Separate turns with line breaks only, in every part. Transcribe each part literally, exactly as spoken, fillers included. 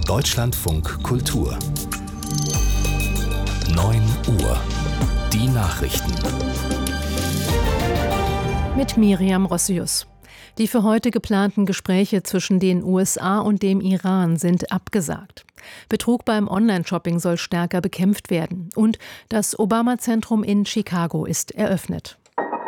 Deutschlandfunk Kultur. neun Uhr. Die Nachrichten.
Mit Miriam Rossius. Die für heute geplanten Gespräche zwischen den U S A und dem Iran sind abgesagt. Betrug beim Online-Shopping soll stärker bekämpft werden. Und das Obama-Zentrum in Chicago ist eröffnet.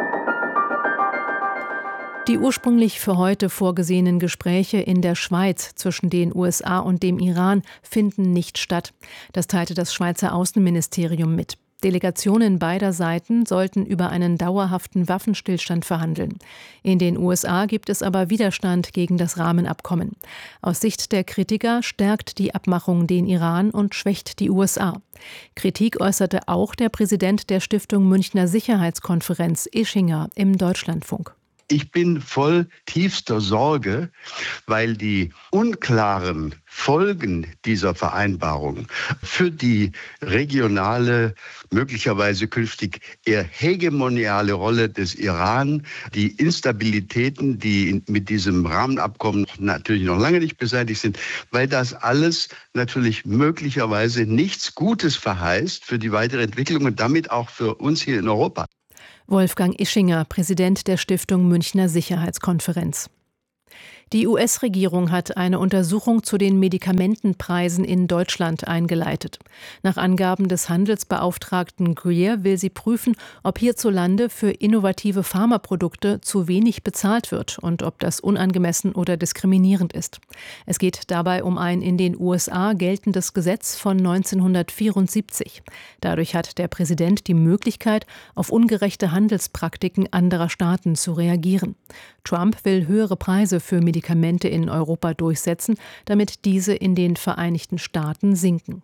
Die ursprünglich für heute vorgesehenen Gespräche in der Schweiz zwischen den U S A und dem Iran finden nicht statt. Das teilte das Schweizer Außenministerium mit. Delegationen beider Seiten sollten über einen dauerhaften Waffenstillstand verhandeln. In den U S A gibt es aber Widerstand gegen das Rahmenabkommen. Aus Sicht der Kritiker stärkt die Abmachung den Iran und schwächt die U S A. Kritik äußerte auch der Präsident der Stiftung Münchner Sicherheitskonferenz, Ischinger, im Deutschlandfunk.
Ich bin voll tiefster Sorge, weil die unklaren Folgen dieser Vereinbarung für die regionale, möglicherweise künftig eher hegemoniale Rolle des Iran, die Instabilitäten, die mit diesem Rahmenabkommen natürlich noch lange nicht beseitigt sind, weil das alles natürlich möglicherweise nichts Gutes verheißt für die weitere Entwicklung und damit auch für uns hier in Europa.
Wolfgang Ischinger, Präsident der Stiftung Münchner Sicherheitskonferenz. Die U S-Regierung hat eine Untersuchung zu den Medikamentenpreisen in Deutschland eingeleitet. Nach Angaben des Handelsbeauftragten Greer will sie prüfen, ob hierzulande für innovative Pharmaprodukte zu wenig bezahlt wird und ob das unangemessen oder diskriminierend ist. Es geht dabei um ein in den U S A geltendes Gesetz von neunzehnhundertvierundsiebzig. Dadurch hat der Präsident die Möglichkeit, auf ungerechte Handelspraktiken anderer Staaten zu reagieren. Trump will höhere Preise für Medikamente in Europa durchsetzen, damit diese in den Vereinigten Staaten sinken.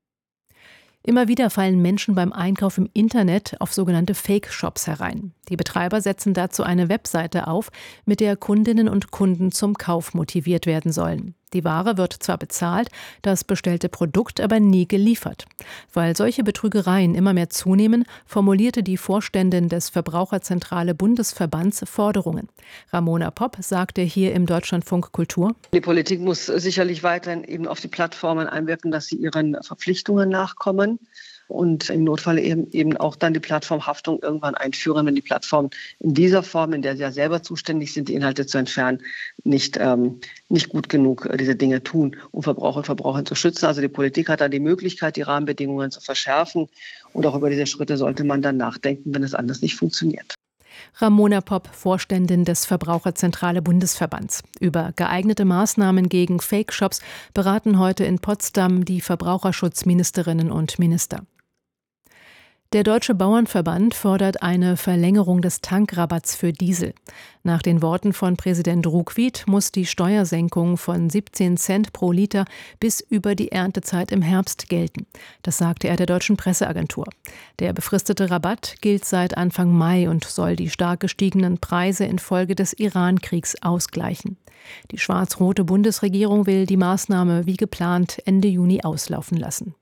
Immer wieder fallen Menschen beim Einkauf im Internet auf sogenannte Fake-Shops herein. Die Betreiber setzen dazu eine Webseite auf, mit der Kundinnen und Kunden zum Kauf motiviert werden sollen. Die Ware wird zwar bezahlt, das bestellte Produkt aber nie geliefert. Weil solche Betrügereien immer mehr zunehmen, formulierte die Vorständin des Verbraucherzentrale Bundesverbands Forderungen. Ramona Popp sagte hier im Deutschlandfunk Kultur:
Die Politik muss sicherlich weiterhin eben auf die Plattformen einwirken, dass sie ihren Verpflichtungen nachkommen. Und im Notfall eben, eben auch dann die Plattformhaftung irgendwann einführen, wenn die Plattformen in dieser Form, in der sie ja selber zuständig sind, die Inhalte zu entfernen, nicht, ähm, nicht gut genug diese Dinge tun, um Verbraucher und Verbraucher zu schützen. Also die Politik hat da die Möglichkeit, die Rahmenbedingungen zu verschärfen. Und auch über diese Schritte sollte man dann nachdenken, wenn es anders nicht funktioniert.
Ramona Popp, Vorständin des Verbraucherzentrale Bundesverbands. Über geeignete Maßnahmen gegen Fake-Shops beraten heute in Potsdam die Verbraucherschutzministerinnen und Minister. Der Deutsche Bauernverband fordert eine Verlängerung des Tankrabatts für Diesel. Nach den Worten von Präsident Ruckwied muss die Steuersenkung von siebzehn Cent pro Liter bis über die Erntezeit im Herbst gelten. Das sagte er der Deutschen Presseagentur. Der befristete Rabatt gilt seit Anfang Mai und soll die stark gestiegenen Preise infolge des Iran-Kriegs ausgleichen. Die schwarz-rote Bundesregierung will die Maßnahme wie geplant Ende Juni auslaufen lassen.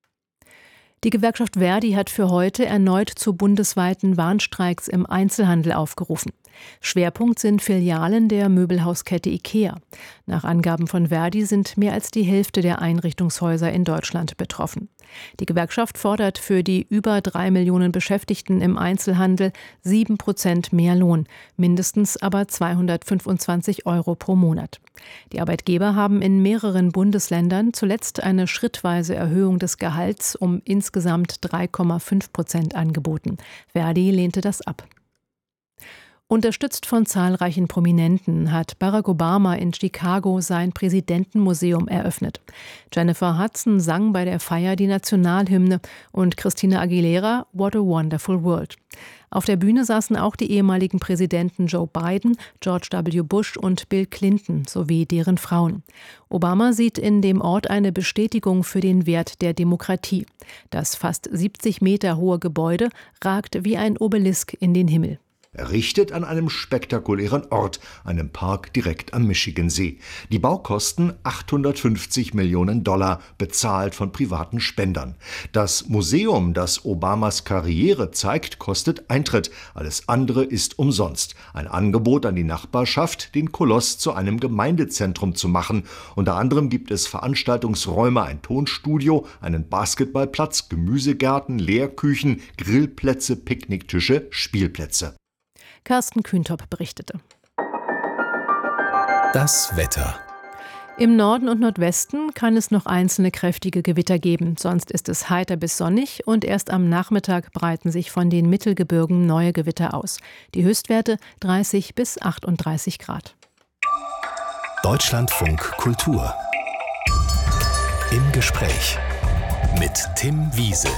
Die Gewerkschaft Verdi hat für heute erneut zu bundesweiten Warnstreiks im Einzelhandel aufgerufen. Schwerpunkt sind Filialen der Möbelhauskette IKEA. Nach Angaben von Verdi sind mehr als die Hälfte der Einrichtungshäuser in Deutschland betroffen. Die Gewerkschaft fordert für die über drei Millionen Beschäftigten im Einzelhandel sieben Prozent mehr Lohn, mindestens aber zweihundertfünfundzwanzig Euro pro Monat. Die Arbeitgeber haben in mehreren Bundesländern zuletzt eine schrittweise Erhöhung des Gehalts um insgesamt drei Komma fünf Prozent angeboten. Verdi lehnte das ab. Unterstützt von zahlreichen Prominenten hat Barack Obama in Chicago sein Präsidentenmuseum eröffnet. Jennifer Hudson sang bei der Feier die Nationalhymne und Christina Aguilera What a Wonderful World. Auf der Bühne saßen auch die ehemaligen Präsidenten Joe Biden, George W. Bush und Bill Clinton sowie deren Frauen. Obama sieht in dem Ort eine Bestätigung für den Wert der Demokratie. Das fast siebzig Meter hohe Gebäude ragt wie ein Obelisk in den Himmel.
errichtet an einem spektakulären Ort, einem Park direkt am Michigansee. Die Baukosten achthundertfünfzig Millionen Dollar, bezahlt von privaten Spendern. Das Museum, das Obamas Karriere zeigt, kostet Eintritt. Alles andere ist umsonst. Ein Angebot an die Nachbarschaft, den Koloss zu einem Gemeindezentrum zu machen. Unter anderem gibt es Veranstaltungsräume, ein Tonstudio, einen Basketballplatz, Gemüsegärten, Lehrküchen, Grillplätze, Picknicktische, Spielplätze.
Carsten Kühntop berichtete.
Das Wetter.
Im Norden und Nordwesten kann es noch einzelne kräftige Gewitter geben. Sonst ist es heiter bis sonnig und erst am Nachmittag breiten sich von den Mittelgebirgen neue Gewitter aus. Die Höchstwerte dreißig bis achtunddreißig Grad.
Deutschlandfunk Kultur. Im Gespräch mit Tim Wiese.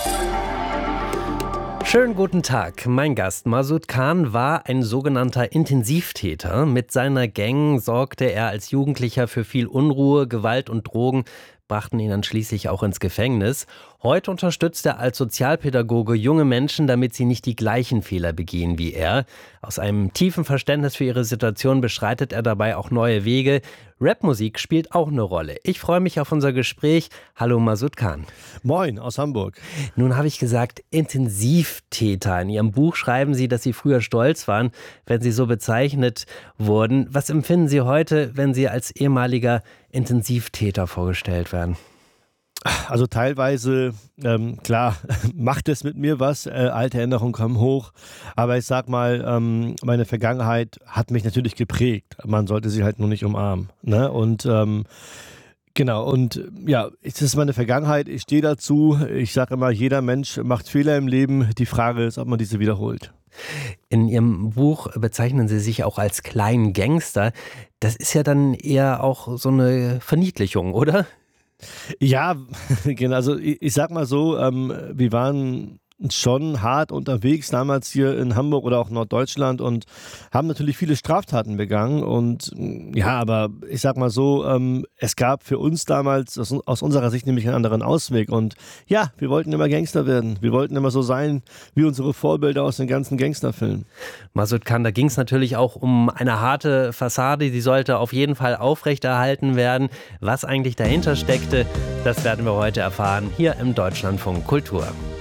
Schönen guten Tag. Mein Gast Masood Khan war ein sogenannter Intensivtäter. Mit seiner Gang sorgte er als Jugendlicher für viel Unruhe, Gewalt und Drogen, brachten ihn dann schließlich auch ins Gefängnis. Heute unterstützt er als Sozialpädagoge junge Menschen, damit sie nicht die gleichen Fehler begehen wie er. Aus einem tiefen Verständnis für ihre Situation beschreitet er dabei auch neue Wege. Rapmusik spielt auch eine Rolle. Ich freue mich auf unser Gespräch. Hallo Masood Khan.
Moin aus Hamburg.
Nun habe ich gesagt, Intensivtäter. In Ihrem Buch schreiben Sie, dass Sie früher stolz waren, wenn Sie so bezeichnet wurden. Was empfinden Sie heute, wenn Sie als ehemaliger Intensivtäter vorgestellt werden?
Also teilweise, ähm, klar, macht es mit mir was, äh, alte Erinnerungen kommen hoch, aber ich sag mal, ähm, meine Vergangenheit hat mich natürlich geprägt, man sollte sie halt nur nicht umarmen, ne? Und ähm, genau, und ja, es ist meine Vergangenheit, ich stehe dazu, ich sage immer, jeder Mensch macht Fehler im Leben, die Frage ist, ob man diese wiederholt.
In Ihrem Buch bezeichnen Sie sich auch als kleinen Gangster, das ist ja dann eher auch so eine Verniedlichung, oder?
Ja, genau. Also ich, ich sag mal so, ähm, wir waren schon hart unterwegs damals hier in Hamburg oder auch Norddeutschland und haben natürlich viele Straftaten begangen und ja, aber ich sag mal so, ähm, es gab für uns damals aus, aus unserer Sicht nämlich einen anderen Ausweg und ja, wir wollten immer Gangster werden, wir wollten immer so sein wie unsere Vorbilder aus den ganzen Gangsterfilmen.
Masood Khan, da ging es natürlich auch um eine harte Fassade, die sollte auf jeden Fall aufrechterhalten werden. Was eigentlich dahinter steckte, das werden wir heute erfahren hier im Deutschlandfunk Kultur.